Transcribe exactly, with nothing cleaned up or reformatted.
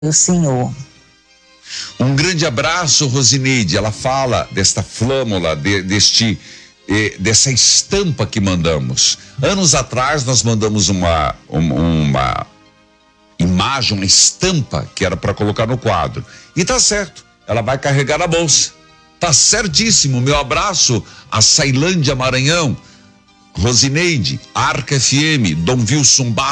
o Senhor. Um grande abraço, Rosineide. Ela fala desta flâmula, de, deste, eh, dessa estampa que mandamos. Anos atrás nós mandamos uma, uma, uma imagem, uma estampa que era para colocar no quadro. E tá certo, ela vai carregar na bolsa. Tá certíssimo. Meu abraço a Sailândia, Maranhão. Rosineide, Arca F M, Dom Wilson Barros.